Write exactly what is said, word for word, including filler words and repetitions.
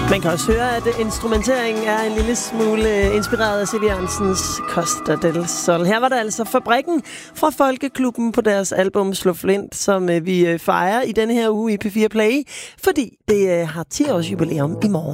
Man kan også høre, at instrumenteringen er en lille smule inspireret af Silje Jørgensens Costa del Sol. Her var der altså Fabrikken fra Folkeklubben på deres album Slå Flint, som vi fejrer i denne her uge i P fire Play, fordi det har ti års jubilæum i morgen.